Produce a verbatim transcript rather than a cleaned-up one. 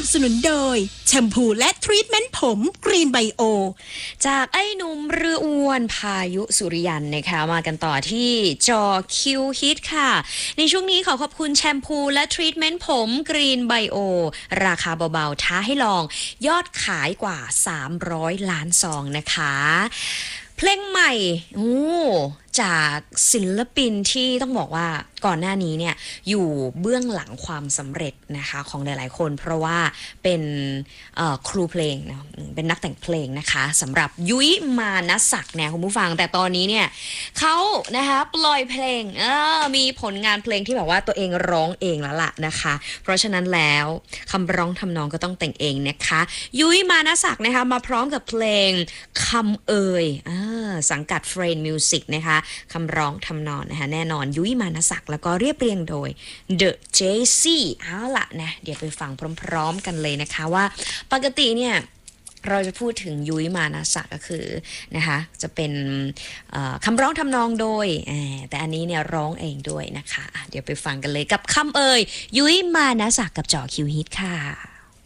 บสนุนโดยแชมพูและทรีทเมนต์ผมกรีนไบโอจากไอ้หนุ่มเรืออ้วนพายุสุริยันนะคะมากันต่อที่จอคิวฮิตค่ะในช่วงนี้ขอขอบคุณแชมพูและทรีทเมนต์ผมกรีนไบโอราคาเบาๆท้าให้ลองยอดขายกว่าสามร้อยล้านซองนะคะเพลงใหม่โอ้จากศิลปินที่ต้องบอกว่าก่อนหน้านี้เนี่ยอยู่เบื้องหลังความสำเร็จนะคะของหลายๆคนเพราะว่าเป็นครูเพลงนะเป็นนักแต่งเพลงนะคะสำหรับยุ้ยมานศักดิ์เนี่ยคุณผู้ฟังแต่ตอนนี้เนี่ยเขานะคะปล่อยเพลงมีผลงานเพลงที่แบบว่าตัวเองร้องเองแล้วล่ะนะคะเพราะฉะนั้นแล้วคำร้องทำนองก็ต้องแต่งเองนะคะยุ้ยมานศักดิ์นะคะมาพร้อมกับเพลงคำเอ่ยสังกัดเฟรนด์มิวสิกนะคะคำร้องทำนองนะคะแน่นอนยุ้ยมานศักดิ์แล้วก็เรียบเรียงโดย The เจ ซี เอาล่ะนะเดี๋ยวไปฟังพร้อมๆกันเลยนะคะว่าปกติเนี่ยเราจะพูดถึงยุ้ยมานศักดิ์ก็คือนะคะจะเป็นคำร้องทำนองโดยแต่อันนี้เนี่ยร้องเองด้วยนะคะเดี๋ยวไปฟังกันเลยกับคำเอ่ยยุ้ยมานศักดิ์กับจอคิวฮิตค่ะ